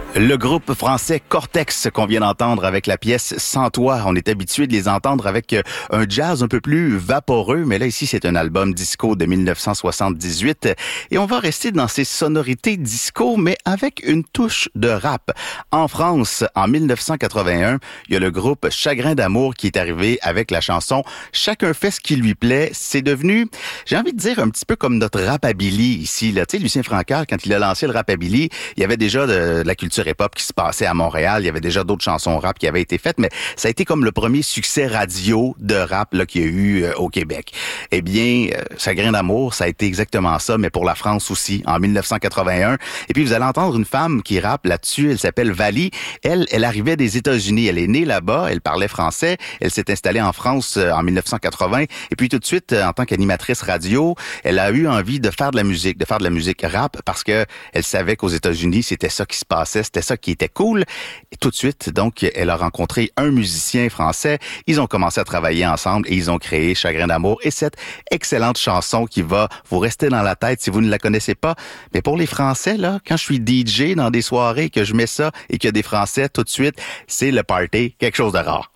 Le groupe français Cortex qu'on vient d'entendre avec la pièce Sans toi. On est habitué de les entendre avec un jazz un peu plus vaporeux, mais là ici c'est un album disco de 1978 et on va rester dans ces sonorités disco mais avec une touche de rap. En France, en 1981, il y a le groupe Chagrin d'amour qui est arrivé avec la chanson Chacun fait ce qui lui plaît. C'est devenu, j'ai envie de dire un petit peu comme notre rapabilly ici là. Tu sais, Lucien Francaire, quand il a lancé le rapabilly, il y avait déjà de la culture hip-hop qui se passait à Montréal. Il y avait déjà d'autres chansons rap qui avaient été faites, mais ça a été comme le premier succès radio de rap là qu'il y a eu au Québec. Eh bien, Chagrin d'amour, ça a été exactement ça, mais pour la France aussi, en 1981. Et puis, vous allez entendre une femme qui rappe là-dessus. Elle s'appelle Vali. Elle arrivait des États-Unis. Elle est née là-bas. Elle parlait français. Elle s'est installée en France en 1980. Et puis, tout de suite, en tant qu'animatrice radio, elle a eu envie de faire de la musique rap, parce que elle savait qu'aux États-Unis, c'était ça qui se passait. C'était ça qui était cool. Et tout de suite, donc, elle a rencontré un musicien français. Ils ont commencé à travailler ensemble et ils ont créé Chagrin d'amour et cette excellente chanson qui va vous rester dans la tête si vous ne la connaissez pas. Mais pour les Français, là, quand je suis DJ dans des soirées, que je mets ça et qu'il y a des Français, tout de suite, c'est le party, quelque chose de rare.